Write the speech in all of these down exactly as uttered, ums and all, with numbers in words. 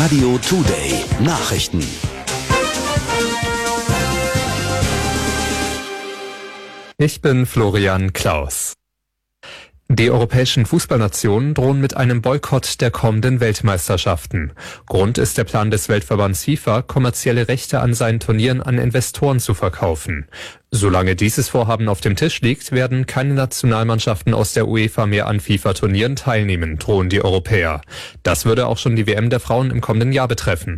Radio Today Nachrichten. Ich bin Florian Klaus. Die europäischen Fußballnationen drohen mit einem Boykott der kommenden Weltmeisterschaften. Grund ist der Plan des Weltverbands FIFA, kommerzielle Rechte an seinen Turnieren an Investoren zu verkaufen. Solange dieses Vorhaben auf dem Tisch liegt, werden keine Nationalmannschaften aus der UEFA mehr an FIFA-Turnieren teilnehmen, drohen die Europäer. Das würde auch schon die W M der Frauen im kommenden Jahr betreffen.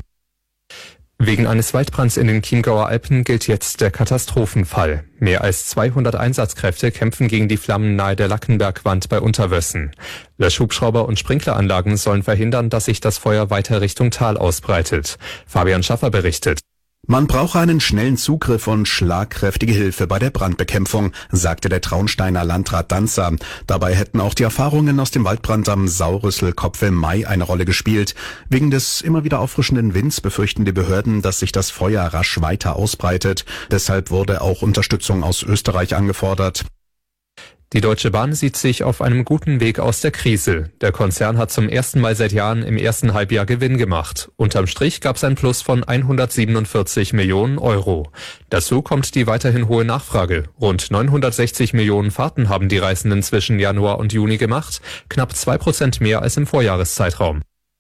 Wegen eines Waldbrands in den Chiemgauer Alpen gilt jetzt der Katastrophenfall. Mehr als zweihundert Einsatzkräfte kämpfen gegen die Flammen nahe der Lackenbergwand bei Unterwössen. Löschhubschrauber und Sprinkleranlagen sollen verhindern, dass sich das Feuer weiter Richtung Tal ausbreitet. Fabian Schaffer berichtet. Man brauche einen schnellen Zugriff und schlagkräftige Hilfe bei der Brandbekämpfung, sagte der Traunsteiner Landrat Danzer. Dabei hätten auch die Erfahrungen aus dem Waldbrand am Saurüsselkopf im Mai eine Rolle gespielt. Wegen des immer wieder auffrischenden Winds befürchten die Behörden, dass sich das Feuer rasch weiter ausbreitet. Deshalb wurde auch Unterstützung aus Österreich angefordert. Die Deutsche Bahn sieht sich auf einem guten Weg aus der Krise. Der Konzern hat zum ersten Mal seit Jahren im ersten Halbjahr Gewinn gemacht. Unterm Strich gab es ein Plus von hundertsiebenundvierzig Millionen Euro. Dazu kommt die weiterhin hohe Nachfrage. Rund neunhundertsechzig Millionen Fahrten haben die Reisenden zwischen Januar und Juni gemacht, knapp zwei Prozent mehr als im Vorjahreszeitraum.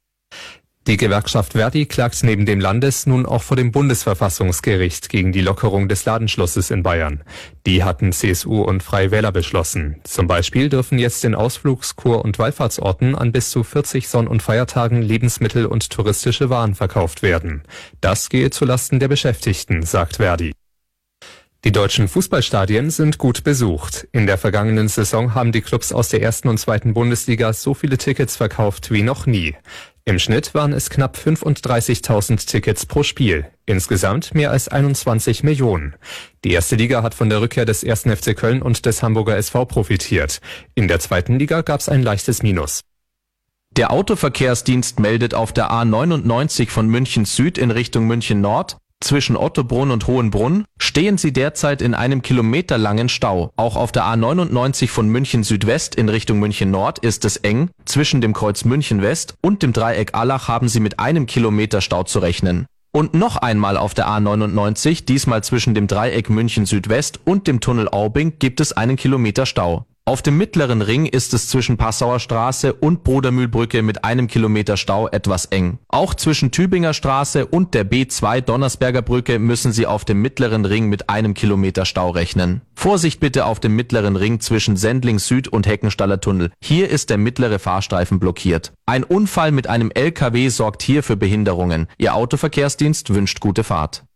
Die Gewerkschaft Verdi klagt neben dem Landes- nun auch vor dem Bundesverfassungsgericht gegen die Lockerung des Ladenschlusses in Bayern. Die hatten C S U und Freie Wähler beschlossen. Zum Beispiel dürfen jetzt in Ausflugs-, Kur- und Wallfahrtsorten an bis zu vierzig Sonn- und Feiertagen Lebensmittel und touristische Waren verkauft werden. Das gehe zulasten der Beschäftigten, sagt Verdi. Die deutschen Fußballstadien sind gut besucht. In der vergangenen Saison haben die Clubs aus der ersten und zweiten Bundesliga so viele Tickets verkauft wie noch nie. Im Schnitt waren es knapp fünfunddreißigtausend Tickets pro Spiel. Insgesamt mehr als einundzwanzig Millionen. Die erste Liga hat von der Rückkehr des ersten F C Köln und des Hamburger S V profitiert. In der zweiten Liga gab es ein leichtes Minus. Der Autoverkehrsdienst meldet auf der A neunundneunzig von München Süd in Richtung München Nord. Zwischen Ottobrunn und Hohenbrunn stehen Sie derzeit in einem kilometerlangen Stau. Auch auf der A neunundneunzig von München Südwest in Richtung München Nord ist es eng. Zwischen dem Kreuz München West und dem Dreieck Allach haben Sie mit einem Kilometer Stau zu rechnen. Und noch einmal auf der A neunundneunzig, diesmal zwischen dem Dreieck München Südwest und dem Tunnel Aubing, gibt es einen Kilometer Stau. Auf dem mittleren Ring ist es zwischen Passauer Straße und Brudermühlbrücke mit einem Kilometer Stau etwas eng. Auch zwischen Tübinger Straße und der B zwei Donnersberger Brücke müssen Sie auf dem mittleren Ring mit einem Kilometer Stau rechnen. Vorsicht bitte auf dem mittleren Ring zwischen Sendling Süd und Heckenstaller Tunnel. Hier ist der mittlere Fahrstreifen blockiert. Ein Unfall mit einem L K W sorgt hier für Behinderungen. Ihr Autoverkehrsdienst wünscht gute Fahrt.